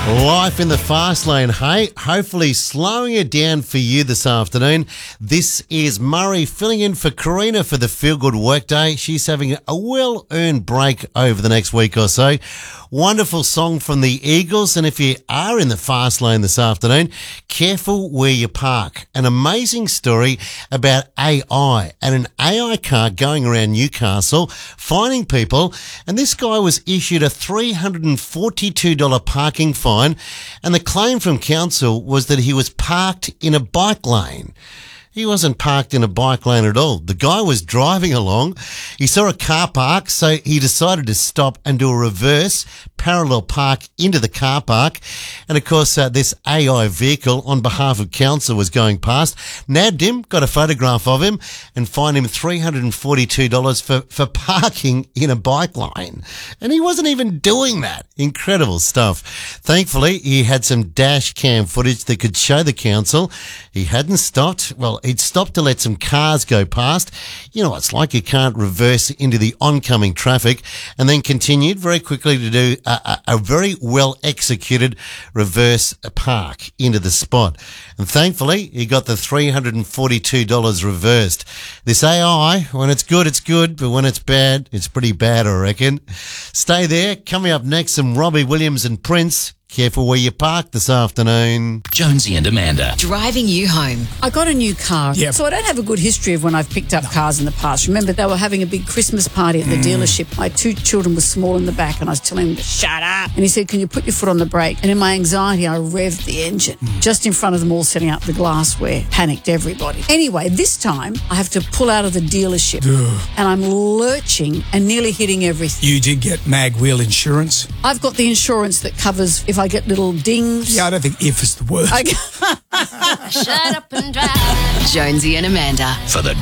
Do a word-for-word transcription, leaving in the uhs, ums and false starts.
Life in the fast lane, hey, hopefully slowing it down for you this afternoon. This is Murray filling in for Karina for the Feel Good Workday. She's having a well-earned break over the next week or so. Wonderful song from the Eagles, and if you are in the fast lane this afternoon, careful where you park. An amazing story about A I and an A I car going around Newcastle, finding people, and this guy was issued a three hundred forty-two dollars parking fine, and the claim from council was that he was parked in a bike lane. He wasn't parked in a bike lane at all. The guy was driving along. He saw a car park, so he decided to stop and do a reverse parallel park into the car park. And, of course, uh, this A I vehicle on behalf of council was going past. Nabbed him, got a photograph of him, and fined him three hundred forty-two dollars for, for parking in a bike lane. And he wasn't even doing that. Incredible stuff. Thankfully, he had some dash cam footage that could show the council he hadn't stopped. Well, he'd stopped to let some cars go past. You know what it's like, you can't reverse into the oncoming traffic, and then continued very quickly to do a, a, a very well-executed reverse park into the spot. And thankfully, he got the three hundred forty-two dollars reversed. This A I, when it's good, it's good, but when it's bad, it's pretty bad, I reckon. Stay there. Coming up next, some Robbie Williams and Prince. Careful where you park this afternoon. Jonesy and Amanda. Driving you home. I got a new car, Yep. so I don't have a good history of when I've picked up cars in the past. Remember, they were having a big Christmas party at the dealership. My two children were small in the back, and I was telling them to shut up. And he said, can you put your foot on the brake? And in my anxiety, I revved the engine just in front of them all, setting up the glassware. Panicked everybody. Anyway, this time, I have to pull out of the dealership, and I'm lurching and nearly hitting everything. You did get mag wheel insurance? I've got the insurance that covers if I get little dings. Yeah, I don't think if is the word. I- Shut up and drive. Jonesy and Amanda. For the